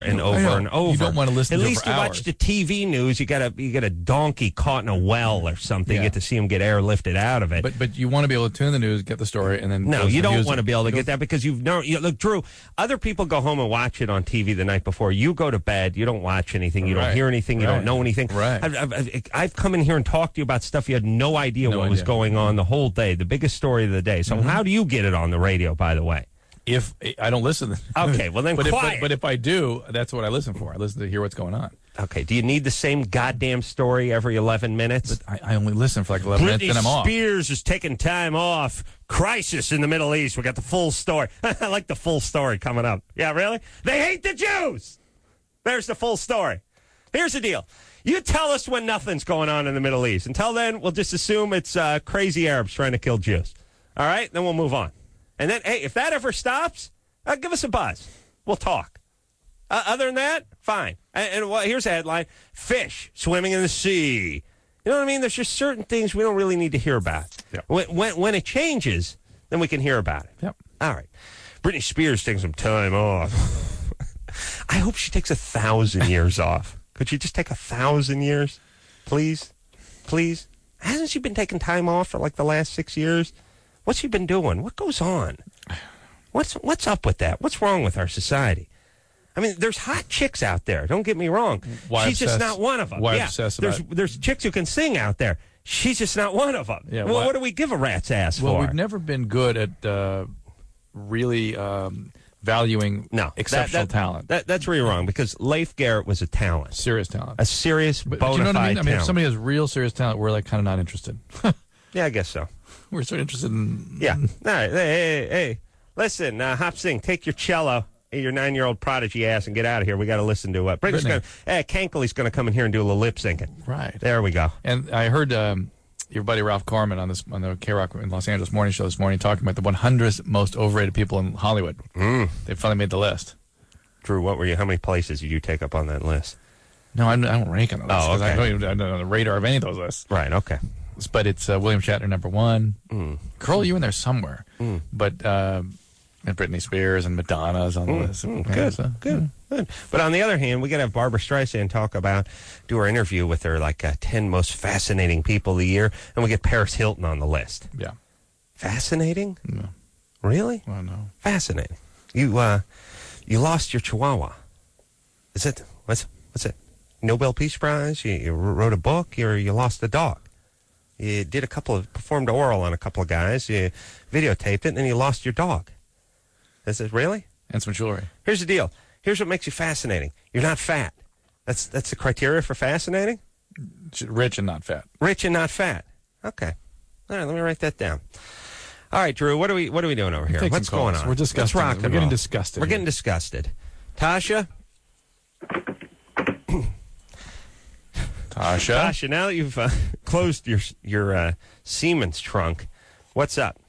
and over and over. You don't want to listen to it for At least you watch hours. the TV news. You get a donkey caught in a well or something. Yeah. You get to see him get airlifted out of it. But you want to be able to tune in the news, get the story, and then No, close you the don't news. want to be able to get that because look, Drew, other people go home and watch it on TV the night before. You go to bed, you don't watch anything, you don't Right. hear anything, you Right. don't know anything. Right. I've come in here and talked to you about stuff you had no idea what was going on the whole day, the biggest story of the day. So how do you get it on the radio, by the way? If I don't listen. Okay, well then quiet. But if I do, that's what I listen for. I listen to hear what's going on. Okay, do you need the same goddamn story every 11 minutes? I only listen for like 11 minutes, Britney then I'm off. Spears is taking time off. Crisis in the Middle East. We got the full story. I like the full story coming up. Yeah, really? They hate the Jews. There's the full story. Here's the deal. You tell us when nothing's going on in the Middle East. Until then, we'll just assume it's crazy Arabs trying to kill Jews. All right? Then we'll move on. And then, hey, if that ever stops, give us a buzz. We'll talk. Other than that, fine. And well, here's a headline. Fish swimming in the sea. You know what I mean? There's just certain things we don't really need to hear about. Yep. When it changes, then we can hear about it. Yep. All right. Britney Spears taking some time off. I hope she takes 1,000 years off. Could you just take 1,000 years? Please? Please? Hasn't she been taking time off for like the last 6 years? What's she been doing? What goes on? What's up with that? What's wrong with our society? I mean, there's hot chicks out there. Don't get me wrong. She's just not one of them. Why obsess about there's chicks who can sing out there. She's just not one of them. Yeah, well, what do we give a rat's ass Well, for? we've never been good at really valuing exceptional talent. That's where you're wrong, because Leif Garrett was a talent. Serious talent. A serious, But bona you know what I fide mean? I mean, if talent. somebody has real serious talent, we're like kind of not interested. Yeah, I guess so. We're so interested in... Yeah. All right. Hey. Listen, Hop Sing, take your cello, your 9-year-old prodigy ass, and get out of here. We got to listen to what? Britney. Kankley's going to come in here and do a little lip syncing. Right. There we go. And I heard your buddy Ralph Corman on the K-Rock in Los Angeles morning show this morning talking about the 100 most overrated people in Hollywood. They finally made the list. Drew, what were you? How many places did you take up on that list? No, I don't rank on the list. Oh, okay. I don't even I'm not on the radar of any of those lists. Right, okay. But it's William Shatner #1. Curl, you in there somewhere. But and Britney Spears and Madonna's on the list. Good. But on the other hand, we got to have Barbara Streisand do our interview with her, like 10 most fascinating people of the year, and we get Paris Hilton on the list. Yeah. Fascinating? No. Really? Well, no. Fascinating. You lost your Chihuahua. Is it? What's it? Nobel Peace Prize? You wrote a book? You lost a dog? You did performed oral on a couple of guys. You videotaped it, and then you lost your dog. Is it really? And some jewelry. Here's the deal. Here's what makes you fascinating. You're not fat. That's the criteria for fascinating? Rich and not fat. Rich and not fat. Okay. All right, let me write that down. All right, Drew, what are we doing over here? Take What's some going calls. on? We're disgusted. Let's rock and We're getting roll. disgusted. We're here. getting disgusted. Tasha? Tasha, now that you've closed your Siemens trunk, what's up?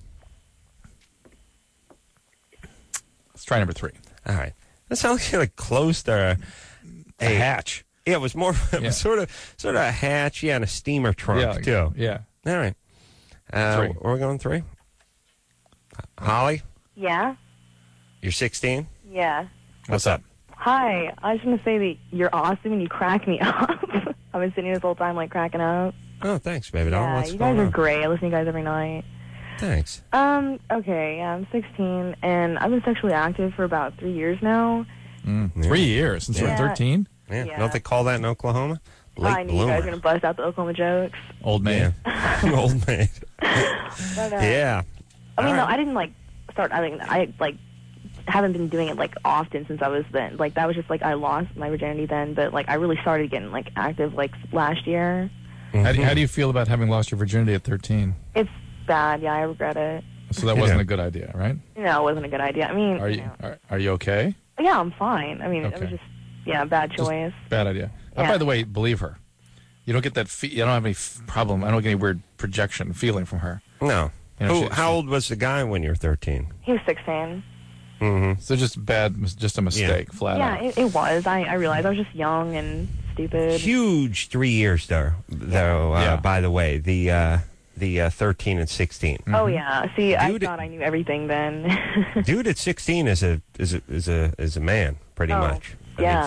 Let's try number 3. All right. That sounds like you closed a hatch. Yeah, it was more. It was sort of a hatch. Yeah, and a steamer trunk too. Yeah. All right. 3. We're going 3. Holly, Yeah? you're 16. Yeah. What's up? Hi. I was going to say that you're awesome and you crack me up. I've been sitting here this whole time, cracking up. Oh, thanks, baby doll. Yeah, What's you going guys are on? great. I listen to you guys every night. Thanks. Okay, yeah, I'm 16, and I've been sexually active for about 3 years now. 3 years since you were Yeah. 13? Yeah. Yeah. Don't they call that in Oklahoma? Late I knew you guys bloomer. were going to bust out the Oklahoma jokes. Old man. Yeah. Old maid. But, Yeah. I mean, All no, right. I didn't, start, I haven't been doing it, often since I was then. That was just, I lost my virginity then, but, I really started getting, active, last year. How do you feel about having lost your virginity at 13? It's bad, yeah, I regret it. So that wasn't a good idea, right? No, it wasn't a good idea. I mean, Are you know. are you okay? Yeah, I'm fine. I mean, it Okay. was just, bad choice. Bad idea. Yeah. By the way, believe her. You don't get that. You don't have any problem. I don't get any weird projection feeling from her. No. You know, How old was the guy when you were 13? He was 16. Mm-hmm. So just just a mistake, flat out. Yeah, it was. I realized I was just young and stupid. Huge 3 years though. Yeah. By the way, the 13 and 16. Oh yeah. See, I Dude, thought I knew everything then. Dude at 16 is a man, pretty Oh, much. I yeah. mean,